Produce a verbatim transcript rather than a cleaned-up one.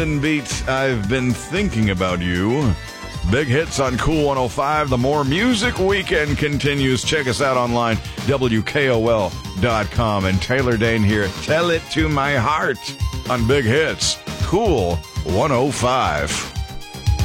Beat, I've been thinking about you. Big hits on Cool one oh five. The More Music Weekend continues. Check us out online, W K O L dot com. And Taylor Dane here. Tell it to my heart on Big Hits, Cool one oh five.